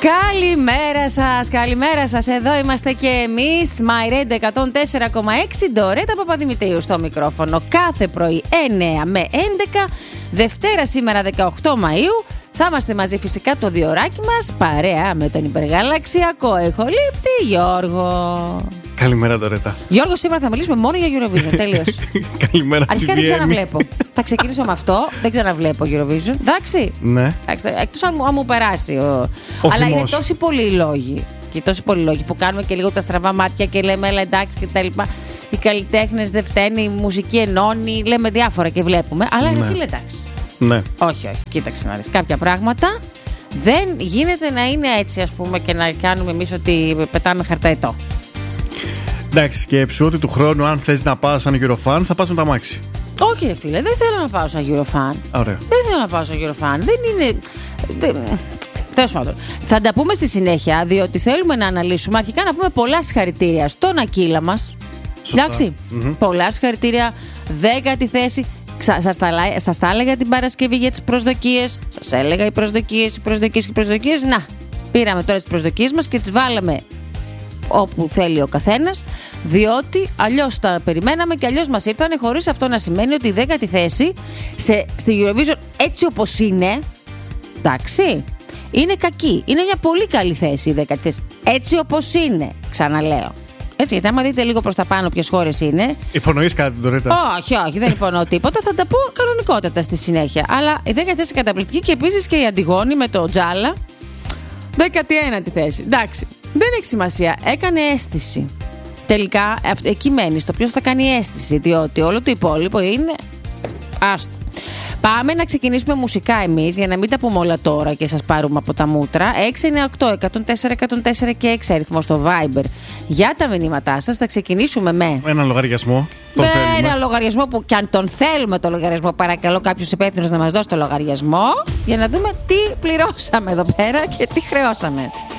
Καλημέρα σας. Εδώ είμαστε και εμείς. My Radio 104,6. Ντορέτα Παπαδημητρίου στο μικρόφωνο. Κάθε πρωί 9 με 11. Δευτέρα σήμερα 18 Μαΐου. Θα είμαστε μαζί φυσικά το διωράκι μας, παρέα με τον υπεργαλαξιακό εχολήπτη Γιώργο. Καλημέρα, Ντορέτα. Γιώργο, σήμερα θα μιλήσουμε μόνο για Eurovision. Τελείως. Καλημέρα. Αρχικά δεν ξαναβλέπω. Θα ξεκινήσω με αυτό. Δεν ξαναβλέπω Eurovision. Εντάξει. Ναι. Εκτός αν μου περάσει. Αλλά είναι τόσοι πολλοί λόγοι. Και τόσοι πολλοί λόγοι που κάνουμε και λίγο τα στραβά μάτια και λέμε έλα εντάξει και τα λοιπά. Οι καλλιτέχνες δεν φταίνουν, η μουσική ενώνει. Λέμε διάφορα και βλέπουμε. Αλλά ναι. Φίλε, εντάξει. Ναι. Όχι. Κοίταξε να δεις. Κάποια πράγματα δεν γίνεται να είναι έτσι, ας πούμε, και να κάνουμε εμείς ότι πετάμε χαρταετό. Εντάξει, σκέψου ότι του χρόνου, αν θες να πας σαν Eurofan, θα πας με τα μάξι. Όχι, ρε φίλε, δεν θέλω να πάω σαν Eurofan. Ωραία. Δεν θέλω να πάω σαν Eurofan. Δεν είναι. Τέλος πάντων. Θα τα πούμε στη συνέχεια, διότι θέλουμε να αναλύσουμε. Αρχικά να πούμε πολλά συγχαρητήρια στον Ακύλα μας. Εντάξει. Πολλά συγχαρητήρια. 10η θέση. Σας τα έλεγα την Παρασκευή για τις προσδοκίες. Σας έλεγα οι προσδοκίες. Να, πήραμε τώρα τις προσδοκίες μας και τις βάλαμε όπου θέλει ο καθένας, διότι αλλιώς τα περιμέναμε και αλλιώς μας ήρθανε, χωρίς αυτό να σημαίνει ότι η 10η θέση στη Eurovision έτσι όπως είναι, εντάξει, είναι κακή. Είναι μια πολύ καλή θέση η 10η θέση. Έτσι όπως είναι, ξαναλέω. Έτσι, γιατί άμα δείτε λίγο προς τα πάνω ποιες χώρες είναι. Υπονοείς κάτι, Ντορέτα? Όχι, δεν υπονοώ τίποτα. Θα τα πω κανονικότατα στη συνέχεια. Αλλά η 10η θέση καταπληκτική και επίσης και η Αντιγόνη με το Τζάλα. 19η θέση. Εντάξει. Δεν έχει σημασία. Έκανε αίσθηση. Τελικά εκεί μένει στο ποιος θα κάνει αίσθηση. Διότι όλο το υπόλοιπο είναι άστο. Πάμε να ξεκινήσουμε μουσικά εμείς, για να μην τα πούμε όλα τώρα και σας πάρουμε από τα μούτρα. 698-104-104 και 6 αριθμό στο Viber για τα μηνύματά σας. Θα ξεκινήσουμε με ένα λογαριασμό. Ένα λογαριασμό που κι αν τον θέλουμε το λογαριασμό, παρακαλώ κάποιος υπεύθυνος να μας δώσει το λογαριασμό, για να δούμε τι πληρώσαμε εδώ πέρα και τι χρεώσαμε.